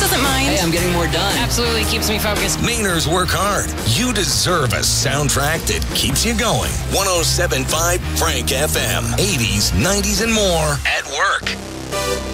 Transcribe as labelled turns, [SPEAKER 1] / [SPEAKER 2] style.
[SPEAKER 1] doesn't mind.
[SPEAKER 2] Hey, I'm getting more done.
[SPEAKER 1] Absolutely keeps me focused.
[SPEAKER 3] Mainers work hard. You deserve a soundtrack that keeps you going. 107.5 Frank FM. 80s, 90s, and more at work.